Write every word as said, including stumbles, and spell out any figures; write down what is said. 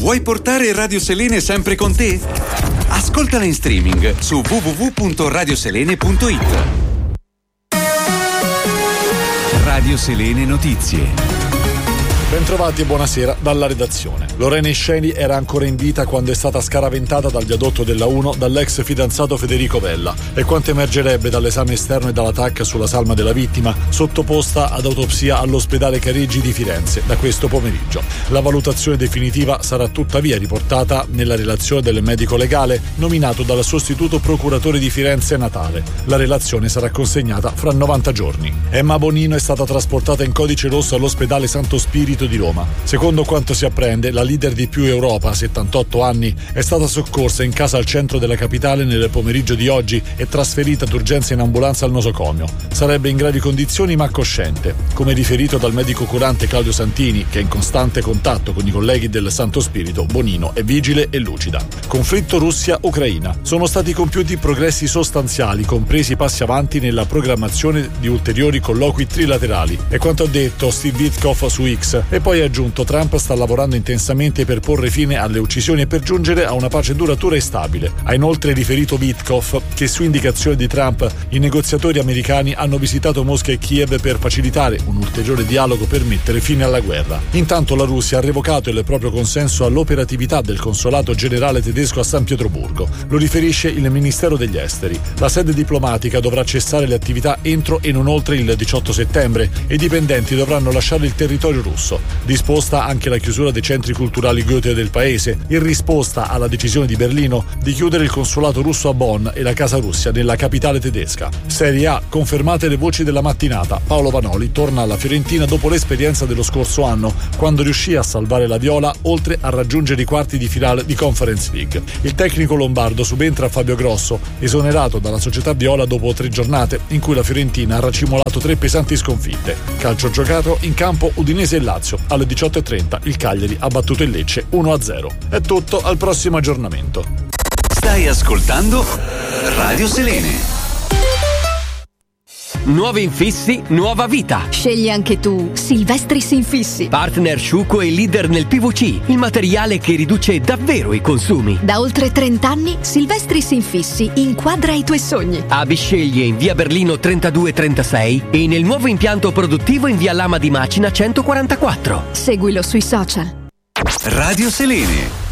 Vuoi portare Radio Selene sempre con te? Ascoltala in streaming su w w w punto radioselene punto it. Radio Selene Notizie. Bentrovati e buonasera dalla redazione. Lorena Isceni era ancora in vita quando è stata scaraventata dal viadotto della uno dall'ex fidanzato Federico Vella, e quanto emergerebbe dall'esame esterno e dalla T A C sulla salma della vittima, sottoposta ad autopsia all'ospedale Careggi di Firenze da questo pomeriggio. La valutazione definitiva sarà tuttavia riportata nella relazione del medico legale nominato dal sostituto procuratore di Firenze Natale. La relazione sarà consegnata fra novanta giorni. Emma Bonino è stata trasportata in codice rosso all'ospedale Santo Spirito di Roma. Secondo quanto si apprende, la leader di Più Europa, settantotto anni, è stata soccorsa in casa al centro della capitale nel pomeriggio di oggi e trasferita d'urgenza in ambulanza al nosocomio. Sarebbe in gravi condizioni ma cosciente. Come riferito dal medico curante Claudio Santini, che è in costante contatto con i colleghi del Santo Spirito, Bonino è vigile e lucida. Conflitto Russia-Ucraina. Sono stati compiuti progressi sostanziali, compresi passi avanti nella programmazione di ulteriori colloqui trilaterali. È quanto ha detto Steve Witkoff su X. E poi ha aggiunto: Trump sta lavorando intensamente per porre fine alle uccisioni e per giungere a una pace duratura e stabile. Ha inoltre riferito Witkoff che su indicazione di Trump i negoziatori americani hanno visitato Mosca e Kiev per facilitare un ulteriore dialogo per mettere fine alla guerra. Intanto la Russia ha revocato il proprio consenso all'operatività del consolato generale tedesco a San Pietroburgo. Lo riferisce il Ministero degli Esteri. La sede diplomatica dovrà cessare le attività entro e non oltre il diciotto settembre e i dipendenti dovranno lasciare il territorio russo. Disposta anche la chiusura dei centri culturali Goethe del paese, in risposta alla decisione di Berlino di chiudere il consolato russo a Bonn e la Casa Russia nella capitale tedesca. Serie A, confermate le voci della mattinata. Paolo Vanoli torna alla Fiorentina dopo l'esperienza dello scorso anno, quando riuscì a salvare la Viola oltre a raggiungere i quarti di finale di Conference League. Il tecnico lombardo subentra a Fabio Grosso, esonerato dalla società Viola dopo tre giornate in cui la Fiorentina ha racimolato tre pesanti sconfitte. Calcio giocato in campo Udinese e Lazio. Alle diciotto e trenta il Cagliari ha battuto il Lecce uno a zero. È tutto, al prossimo aggiornamento. Stai ascoltando Radio Selene. Nuovi infissi, nuova vita. Scegli anche tu Silvestris Infissi. Partner Sciuco e leader nel P V C, il materiale che riduce davvero i consumi. Da oltre trenta anni Silvestris Infissi inquadra i tuoi sogni. Abi sceglie in via Berlino trentadue trentasei e nel nuovo impianto produttivo in via Lama di Macina centoquarantaquattro. Seguilo sui social. Radio Selene.